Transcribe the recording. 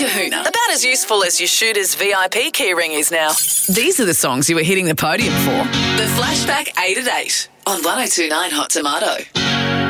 Kahuna. About as useful as your shooter's VIP keyring is now. These are the songs you were hitting the podium for. The Flashback 8 at 8 on 102.9 Hot Tomato.